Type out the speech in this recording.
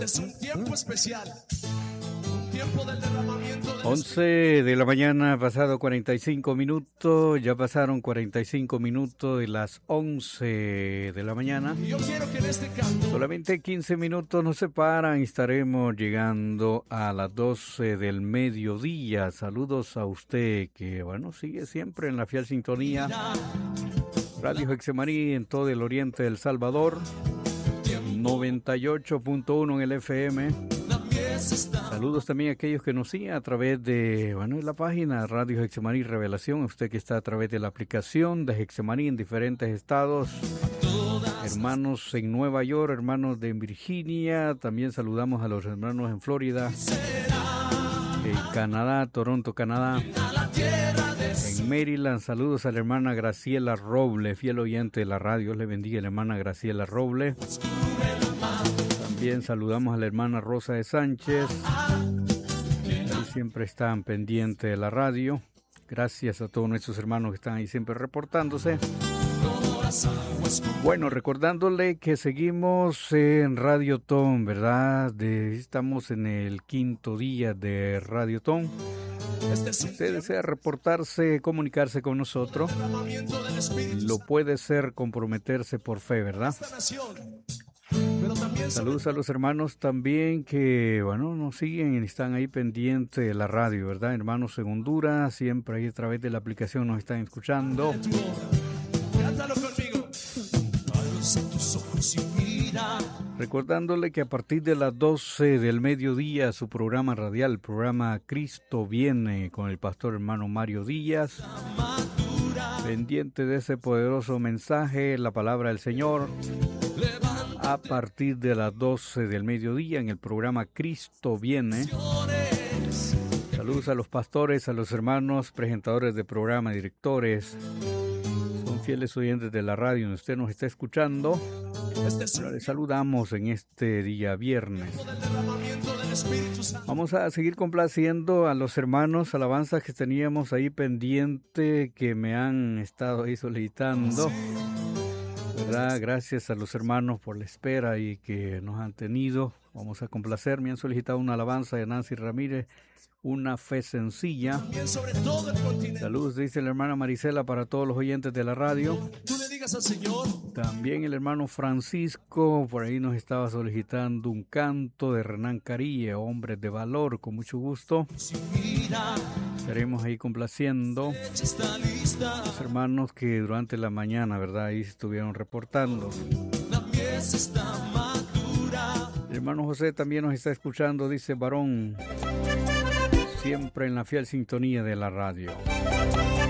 Es un tiempo especial, un tiempo del derramamiento del 11 de la mañana, pasado 45 minutos, ya pasaron 45 minutos de las 11 de la mañana. Y yo quiero que en este canto Solamente 15 minutos nos separan y estaremos llegando a las 12 del mediodía. Saludos a usted que, bueno, sigue siempre en la fiel sintonía. Radio Hexemaní en todo el oriente del Salvador. 98.1 en el FM. Saludos también a aquellos que nos siguen a través de, la página Radio Hexemaní Revelación. Usted que está a través de la aplicación de Hexemaní en diferentes estados. Hermanos en Nueva York, hermanos de Virginia. También saludamos a los hermanos en Florida, en Canadá, Toronto, Canadá. En Maryland, saludos a la hermana Graciela Roble, fiel oyente de la radio. Dios le bendiga, la hermana Graciela Roble. También saludamos a la hermana Rosa de Sánchez. Ahí siempre están pendientes de la radio. Gracias a todos nuestros hermanos que están ahí siempre reportándose. Bueno, recordándole que seguimos en Radiotón, ¿verdad? Estamos en el 5º día de Radiotón. Si usted desea reportarse, comunicarse con nosotros, lo puede ser comprometerse por fe, ¿verdad? Saludos a los hermanos también que, nos siguen y están ahí pendientes de la radio, ¿verdad? Hermanos en Honduras, siempre ahí a través de la aplicación nos están escuchando. cántalo conmigo. Alza tus ojos y mira. Recordándole que a partir de las 12 del mediodía su programa radial, el programa Cristo Viene con el pastor hermano Mario Díaz, pendiente de ese poderoso mensaje, la palabra del Señor, a partir de las 12 del mediodía en el programa Cristo Viene. Saludos a los pastores, a los hermanos presentadores de programa, directores, son fieles oyentes de la radio donde usted nos está escuchando. Les saludamos en este día viernes. Vamos a seguir complaciendo a los hermanos, alabanzas que teníamos ahí pendiente, que me han estado ahí solicitando, ¿verdad? Gracias a los hermanos por la espera y que nos han tenido. Vamos a complacer. Me han solicitado una alabanza de Nancy Ramírez, Una fe sencilla. Saludos, dice la hermana Marisela, para todos los oyentes de la radio. Tú le digas al Señor. También el hermano Francisco, por ahí nos estaba solicitando un canto de Renán Carilla, Hombres de Valor, con mucho gusto. Estaremos ahí complaciendo a los hermanos que durante la mañana, ¿verdad? Ahí estuvieron reportando. El hermano José también nos está escuchando, dice varón, siempre en la fiel sintonía de la radio.